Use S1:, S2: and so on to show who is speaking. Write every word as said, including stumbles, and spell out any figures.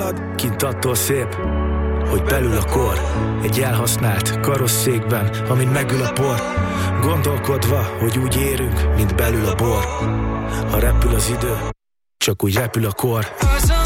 S1: marad, kint attól szép, hogy belül a kor. Egy elhasznált karosszékben, amin megül a por, gondolkodva, hogy úgy érünk, mint belül a bor. Ha repül az idő, csak úgy repül a kor.